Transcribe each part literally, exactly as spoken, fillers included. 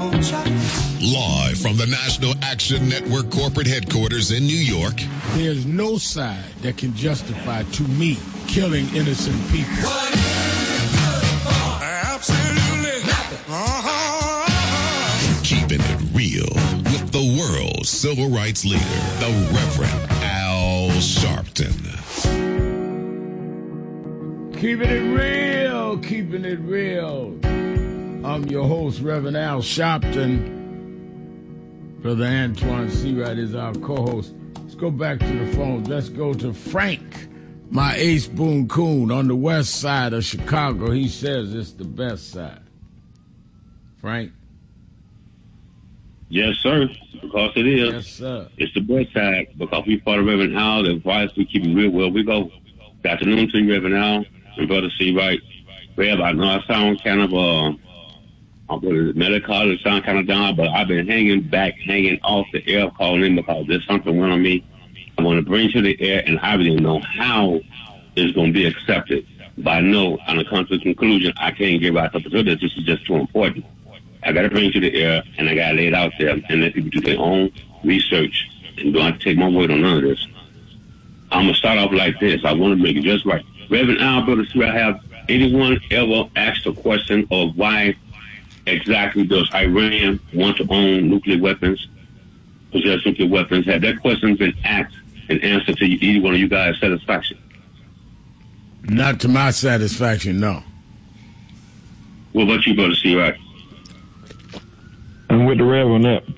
Live from the National Action Network corporate headquarters in New York. There's no side that can justify, to me, killing innocent people. What is it good for? Absolutely nothing. Uh-huh. Keeping it real with the world's civil rights leader, the Reverend Al Sharpton. Keeping it real, keeping it real. I'm your host, Reverend Al Sharpton. Brother Antoine Seawright is our co-host. Let's go back to the phones. Let's go to Frank, my Ace Boone Coon on the west side of Chicago. He says it's the best side. Frank? Yes, sir, because it is. Yes, sir. It's the best side because we part of Reverend Al. The advice we keep it real well. We go. Good afternoon to you, Reverend Al, and Brother Seawright. Rev, I know I sound kind of, uh, I'm going to medical, it sound kind of down, but I've been hanging back, hanging off the air calling in because there's something went on me. I want to bring to the air, and I really know how it's going to be accepted. But I know, on a come to the conclusion, I can't give out the opportunity. This is just too important. I got to bring it to the air, and I got to lay it out there and let people do their own research and don't have to take my word on none of this. I'm going to start off like this. I want to make it just right. Reverend Al, Brother Seawright, have anyone ever asked a question of why exactly does Iran want to own nuclear weapons, possess nuclear weapons? Had that question been asked and answered to either one of you guys' satisfaction? Not to my satisfaction, no. What about you, Brother Seawright? I'm with the Rev on that.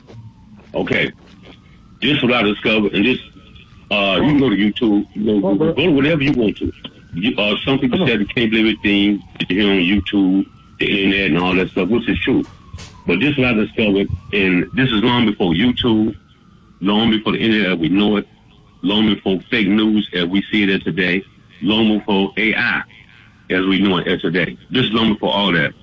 Okay. This is what I discovered, and this, uh, you can go to YouTube, you know, go to whatever you want to. You, uh, some people said you can't believe everything that you hear on YouTube, the internet, and all that stuff, which is true. But this is what I discovered, and this is long before YouTube, long before the internet as we know it, long before fake news as we see it as today, long before A I as we know it as today. This is long before all that.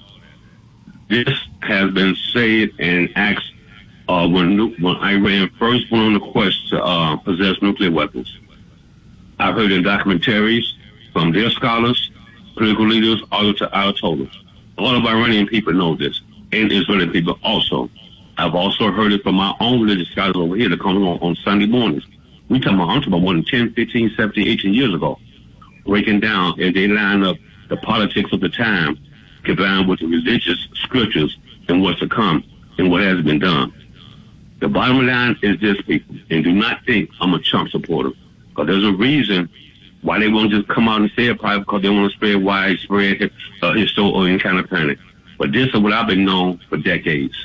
This has been said and asked uh, when when Iran first went on the quest to uh, possess nuclear weapons. I've heard in documentaries from their scholars, political leaders, all to Ayatollahs. All of Iranian people know this, and Israeli people also. I've also heard it from my own religious scholars over here that come on on Sunday mornings. We talking about, I'm talking about more than ten, fifteen, seventeen, eighteen years ago, breaking down, and they line up the politics of the time, combined with the religious scriptures and what's to come and what has been done. The bottom line is this, people, and do not think I'm a Trump supporter, because there's a reason why they won't just come out and say it, probably because they want to spread widespread uh, historical and kind of panic. But this is what I've been known for decades.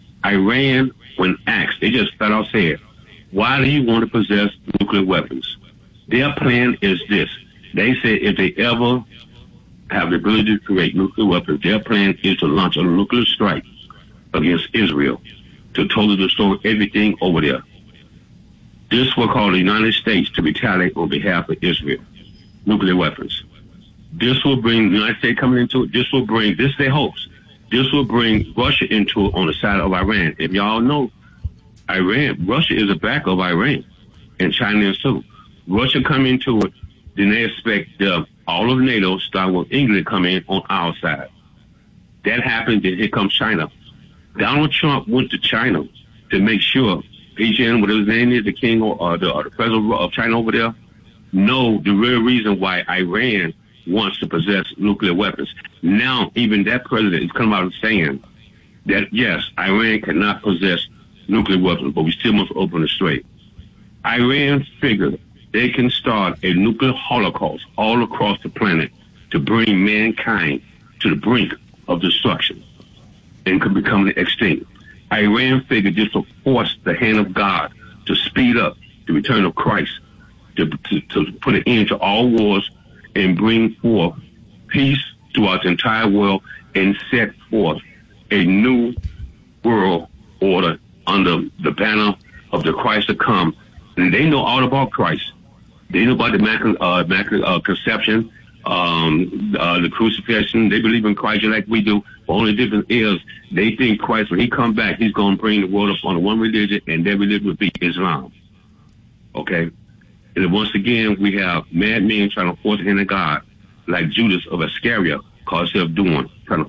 Iran, when asked, they just flat out said, why do you want to possess nuclear weapons? Their plan is this. They said if they ever have the ability to create nuclear weapons, their plan is to launch a nuclear strike against Israel to totally destroy everything over there. This will call the United States to retaliate on behalf of Israel. Nuclear weapons. This will bring the United States coming into it. This will bring, this they hopes, this will bring Russia into it on the side of Iran. If y'all know, Iran, Russia is a back of Iran, and China is too. Russia come into it, then they expect uh, all of NATO, starting with England, come in on our side. That happened, then here comes China. Donald Trump went to China to make sure Beijing, whatever his name is, the king or, or, the, or the president of China over there, know the real reason why Iran wants to possess nuclear weapons. Now, even that president is coming out and saying that, yes, Iran cannot possess nuclear weapons, but we still must open the strait. Iran figured they can start a nuclear holocaust all across the planet to bring mankind to the brink of destruction and could become extinct. Iran figured this will force the hand of God to speed up the return of Christ, to, to, to put an end to all wars and bring forth peace throughout the entire world and set forth a new world order under the banner of the Christ to come. And they know all about Christ. They know about the Immaculate uh, Immaculate, uh, Conception, um, uh, the crucifixion. They believe in Christ just like we do. The only difference is they think Christ, when he come back, he's going to bring the world up on one religion, and that religion would be Islam. Okay? And then once again, we have mad men trying to force the hand of God, like Judas of Iscariot caused himself doing, trying to